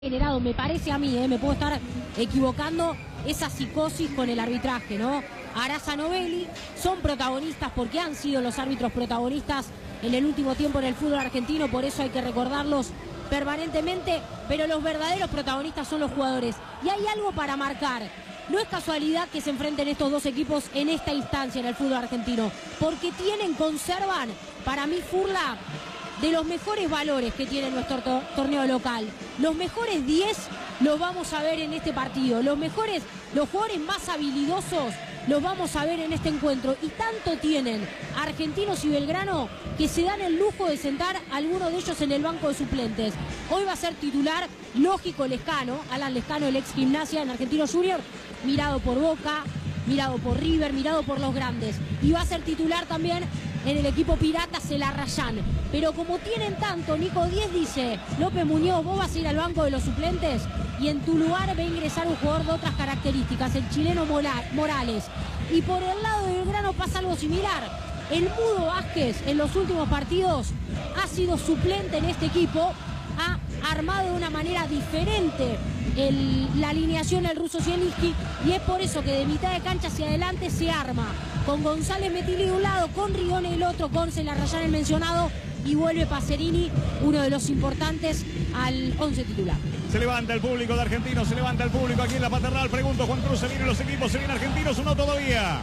generado, me parece a mí, me puedo estar equivocando, esa psicosis con el arbitraje, ¿no? Araza, Novelli son protagonistas porque han sido los árbitros protagonistas en el último tiempo en el fútbol argentino, por eso hay que recordarlos permanentemente, pero los verdaderos protagonistas son los jugadores. Y hay algo para marcar. No es casualidad que se enfrenten estos dos equipos en esta instancia en el fútbol argentino, porque conservan, para mí, Furla, de los mejores valores que tiene nuestro torneo local. Los mejores 10 los vamos a ver en este partido. Los jugadores más habilidosos los vamos a ver en este encuentro. Y tanto tienen Argentinos y Belgrano que se dan el lujo de sentar a alguno de ellos en el banco de suplentes. Hoy va a ser titular, lógico, Lescano, Alan Lescano, el ex Gimnasia en Argentinos Junior, mirado por Boca, mirado por River, mirado por los grandes. Y va a ser titular también en el equipo pirata Celarrayán. Pero como tienen tanto, Nico Díez dice: López Muñoz, vos vas a ir al banco de los suplentes y en tu lugar va a ingresar un jugador de otras características, el chileno Morales. Y por el lado de Belgrano pasa algo similar. El Mudo Vázquez en los últimos partidos ha sido suplente en este equipo, ha armado de una manera diferente la alineación del ruso Zielinski, y es por eso que de mitad de cancha hacia adelante se arma con González Metilli de un lado, con Rigoni el otro, con Celarrayán el mencionado, y vuelve Pacerini, uno de los importantes, al 11 titular. Se levanta el público de Argentinos, se levanta el público aquí en la Paternal. Pregunto, Juan Cruz, ¿se vienen los equipos? ¿Se vienen Argentinos o no todavía?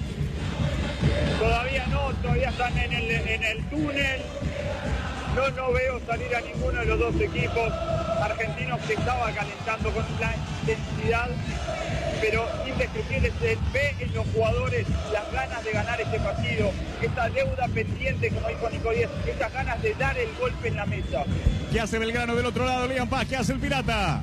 Todavía no, todavía están en el túnel. No veo salir a ninguno de los dos equipos. Argentinos que estaba calentando con la intensidad, pero indescriptible se ve en los jugadores las ganas de ganar este partido, esta deuda pendiente, como dijo Nico Díez, estas ganas de dar el golpe en la mesa. ¿Qué hace Belgrano del otro lado, Lian Paz? ¿Qué hace el Pirata?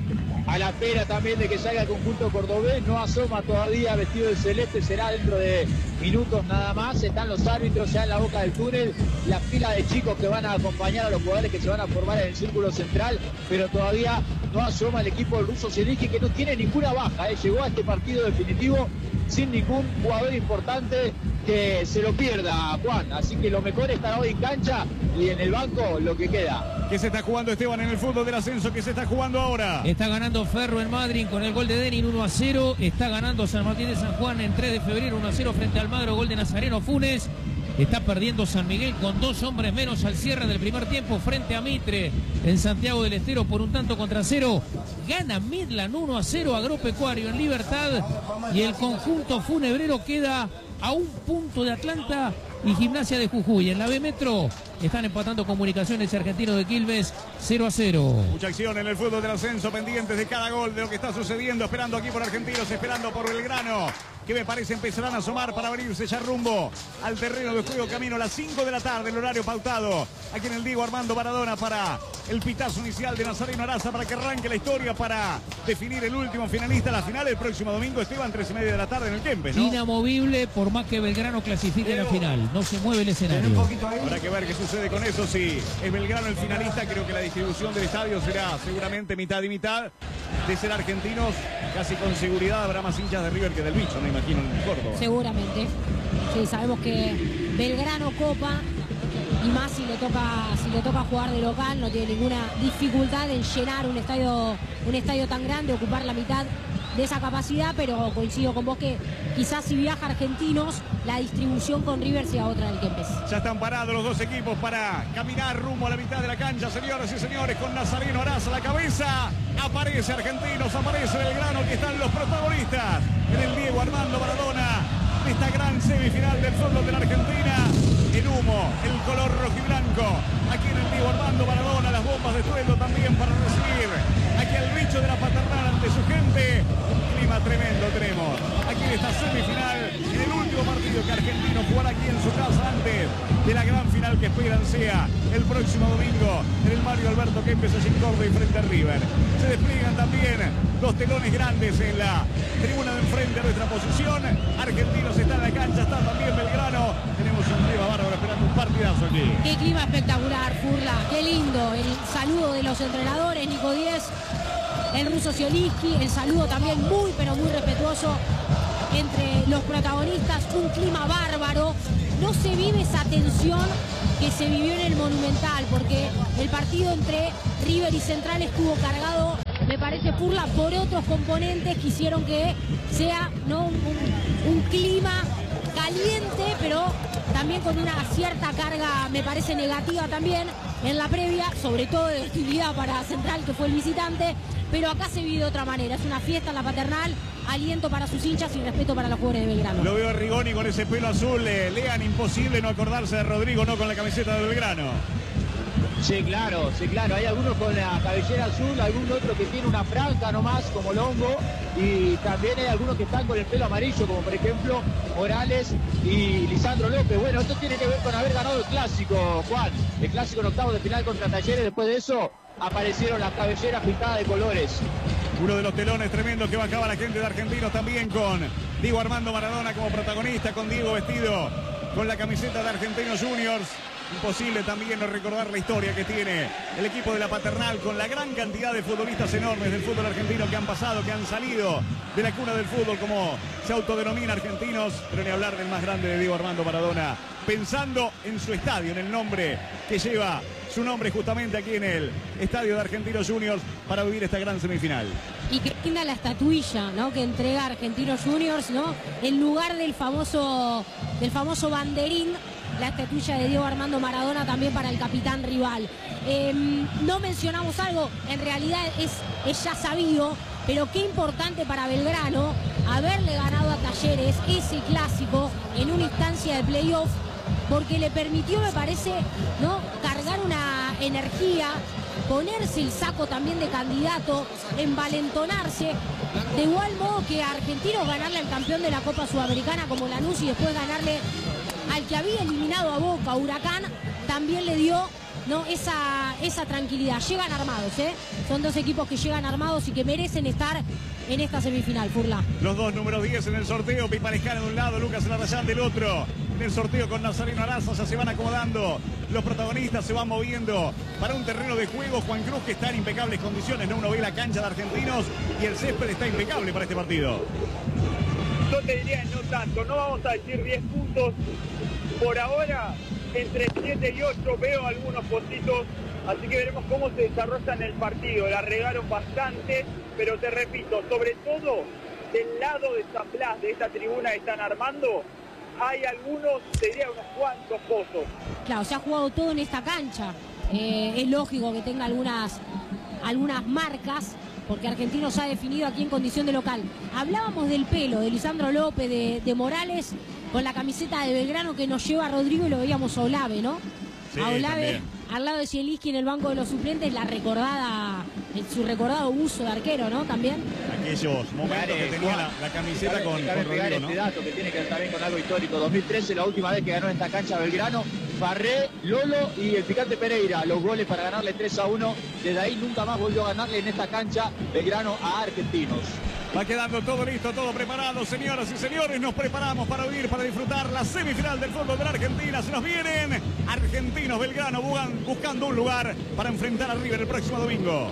A la espera también de que salga el conjunto cordobés, no asoma todavía vestido de celeste, será dentro de minutos nada más. Están los árbitros ya en la boca del túnel, la fila de chicos que van a acompañar a los jugadores que se van a formar en el círculo central, pero todavía no asoma el equipo del ruso Zielinski, que no tiene ninguna baja, llegó a este partido definitivo sin ningún jugador importante que se lo pierda, Juan. Así que lo mejor está hoy en cancha y en el banco lo que queda. ¿Qué se está jugando, Esteban, en el fútbol del ascenso? ¿Qué se está jugando ahora? Está ganando Ferro en Madrid con el gol de Denin 1-0. Está ganando San Martín de San Juan en 3 de febrero 1-0 frente al Almagro, gol de Nazareno Funes. Está perdiendo San Miguel con 2 hombres menos al cierre del primer tiempo frente a Mitre en Santiago del Estero por 1-0. Gana Midland 1-0 Agropecuario en Libertad, y el conjunto funebrero queda a 1 punto de Atlanta y Gimnasia de Jujuy. En la B Metro están empatando Comunicaciones y Argentinos de Quilmes 0-0. Mucha acción en el fútbol del ascenso, pendientes de cada gol, de lo que está sucediendo, esperando aquí por Argentinos, esperando por Belgrano, que me parece empezarán a asomar para abrirse ya rumbo al terreno de juego, camino a las 5 de la tarde, el horario pautado aquí en el Diego Armando Maradona, para el pitazo inicial de Nazareno Araza, para que arranque la historia, para definir el último finalista. La final el próximo domingo, Esteban, 3:30 de la tarde en el Kempes, ¿no? Inamovible por más que Belgrano clasifique a la final, no se mueve el escenario. Habrá que ver qué sucede con eso. Si es Belgrano el finalista, creo que la distribución del estadio será seguramente mitad y mitad. De ser Argentinos, casi con seguridad habrá más hinchas de River que del Bicho, me imagino, en Córdoba. Seguramente. Sí, sabemos que Belgrano copa, y más si le toca jugar de local, no tiene ninguna dificultad en llenar un estadio tan grande, ocupar la mitad de esa capacidad, pero coincido con vos que quizás si viaja Argentinos, la distribución con River sea otra del Kempes. Ya están parados los dos equipos para caminar rumbo a la mitad de la cancha, señoras y señores, con Nazareno Araza a la cabeza. Aparece Argentinos, aparece Belgrano, que están los protagonistas en el Diego Armando Maradona, de esta gran semifinal del fútbol de la Argentina. El humo, el color rojiblanco, aquí en el Diego Armando Maradona, las bombas de sueldo también para recibir aquí al Bicho de la Paternal ante su gente. Un clima tremendo tenemos aquí en esta semifinal, en el último partido que Argentino jugará aquí en su casa antes de la gran final que esperan sea el próximo domingo en el Mario Alberto Kempes allí en Córdoba y frente a River. Se despliegan también dos telones grandes en la tribuna de enfrente a nuestra posición. Argentinos está en la cancha, está también Belgrano. Tenemos un clima bárbaro esperando un partidazo aquí. Qué clima espectacular, Furla, qué lindo. El saludo de los entrenadores, Nico Díez, el ruso Zielinski, el saludo también muy pero muy respetuoso entre los protagonistas. Un clima bárbaro, no se vive esa tensión que se vivió en el Monumental, porque el partido entre River y Central estuvo cargado, me parece, Furla, por otros componentes que hicieron que sea, ¿no?, un clima caliente, pero también con una cierta carga, me parece, negativa también en la previa, sobre todo de hostilidad para Central, que fue el visitante, pero acá se vive de otra manera. Es una fiesta en la Paternal, aliento para sus hinchas y respeto para los jugadores de Belgrano. Lo veo a Rigoni con ese pelo azul, Lean, imposible no acordarse de Rodrigo, no con la camiseta de Belgrano. Sí, claro, hay algunos con la cabellera azul, algún otro que tiene una franja nomás, como Longo, y también hay algunos que están con el pelo amarillo, como por ejemplo Morales y Lisandro López. Bueno, esto tiene que ver con haber ganado el clásico, Juan, el clásico en octavos de final contra Talleres. Después de eso aparecieron las cabelleras pintadas de colores. Uno de los telones tremendos que bajaba la gente de Argentinos, también con Diego Armando Maradona como protagonista, con Diego vestido con la camiseta de Argentinos Juniors. Imposible también no recordar la historia que tiene el equipo de la Paternal, con la gran cantidad de futbolistas enormes del fútbol argentino que han pasado, que han salido de la cuna del fútbol, como se autodenomina Argentinos, pero ni hablar del más grande, de Diego Armando Maradona, pensando en su estadio, en el nombre que lleva su nombre justamente aquí en el estadio de Argentinos Juniors, para vivir esta gran semifinal. Y que linda la estatuilla, ¿no?, que entrega Argentinos Juniors, ¿no?, en lugar del famoso banderín, la estatuilla de Diego Armando Maradona también para el capitán rival. No mencionamos algo, en realidad es ya sabido, pero qué importante para Belgrano haberle ganado a Talleres ese clásico en una instancia de playoff, porque le permitió, me parece, ¿no?, cargar una energía, ponerse el saco también de candidato, envalentonarse, de igual modo que a Argentinos ganarle al campeón de la Copa Sudamericana como Lanús y después ganarle al que había eliminado a Boca, Huracán, también le dio, ¿no?, esa tranquilidad. Llegan armados, son dos equipos que llegan armados y que merecen estar en esta semifinal, Furla. Los dos números 10 en el sorteo, Pipa Lescano de un lado, Lucas Larrayán del otro. En el sorteo con Nazareno Araza ya se van acomodando, los protagonistas se van moviendo para un terreno de juego. Juan Cruz, que está en impecables condiciones, ¿no? Uno ve la cancha de Argentinos y el césped está impecable para este partido. Yo te diría no tanto, no vamos a decir 10 puntos. Por ahora, entre 7 y 8 veo algunos puntitos, así que veremos cómo se desarrolla en el partido. La regaron bastante, pero te repito, sobre todo del lado de San Blas, de esta tribuna que están armando, hay algunos, te diría unos cuantos pozos. Claro, se ha jugado todo en esta cancha. Es lógico que tenga algunas marcas, porque Argentinos ha definido aquí en condición de local. Hablábamos del pelo, de Lisandro López, de Morales, con la camiseta de Belgrano que nos lleva a Rodrigo, y lo veíamos a Olave, ¿no? Sí, a Olave también. Al lado de Zielinski en el banco de los suplentes, su recordado uso de arquero, ¿no? También. Aquellos momentos que tenía la camiseta con Rodrigo, ¿no? Este dato que tiene que ver también con algo histórico. 2013, la última vez que ganó en esta cancha Belgrano, Farré, Lolo y el Picante Pereira, los goles para ganarle 3-1. Desde ahí nunca más volvió a ganarle en esta cancha Belgrano a Argentinos. Va quedando todo listo, todo preparado, señoras y señores. Nos preparamos para vivir, para disfrutar la semifinal del fútbol de la Argentina. Se nos vienen Argentinos, Belgrano, buscando un lugar para enfrentar a River el próximo domingo.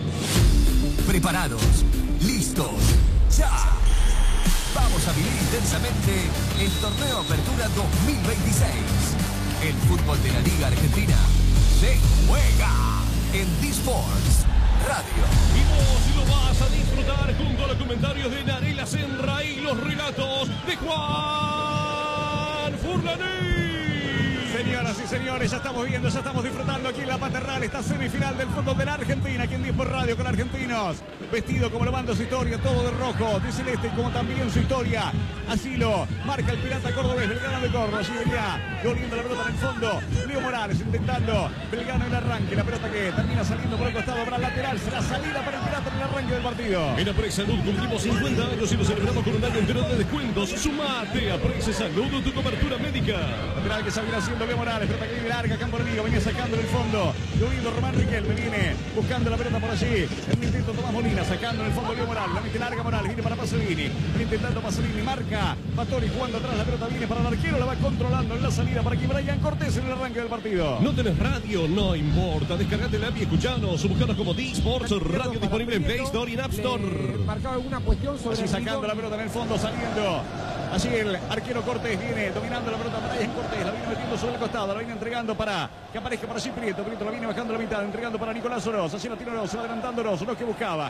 Preparados, listos, ya. Vamos a vivir intensamente el Torneo Apertura 2026. El fútbol de la Liga Argentina se juega en D-Sports Radio. Y vos lo vas a disfrutar junto a los comentarios de Narela Senra y los relatos de Juan Furlaní. Señoras y señores, ya estamos viendo, ya estamos disfrutando aquí en la Paternal esta semifinal del fútbol de la Argentina, aquí en D-Sports Radio con Argentinos, vestido como lo manda su historia, todo de rojo, de celeste, como también su historia. Así lo marca el pirata cordobés, Belgrano de Córdoba. Allí venía volviendo la pelota en el fondo, Leo Morales intentando Belgrano en el arranque, la pelota que termina saliendo por el costado para el lateral. Será salida para el pirata en el arranque del partido. En Apres Salud cumplimos 50 años y lo celebramos con un año entero de descuentos. Sumate a Apres Salud, tu cobertura médica. Lateral que salió haciendo Leo Morales, pelota que viene larga, campo enemigo, venía sacando en el fondo. Domingo Román Riquelme viene buscando la pelota por allí. El intento Tomás Molina sacando en el fondo Leo Morales. La mete larga Morales, viene para Pasolini. Viene intentando Pasolini, marca. Fattori jugando atrás, la pelota viene para el arquero. La va controlando en la salida para que Brian Cortés en el arranque del partido. No tenés radio, no importa. Descargate la app y escuchanos. Buscanos como D-Sports Radio disponible en Play Store y en App Store. Marcaba alguna cuestión sobre así sacando la pelota en el fondo, saliendo. Allí el arquero Cortés viene dominando la pelota para Brian Cortés. La viene metiendo sobre el costado. La viene entregando para que aparezca para allí Prieto. Prieto la viene bajando la mitad, entregando para Nicolás Oroz. Así la tira Oroz, adelantando Oroz. Oroz que buscaba.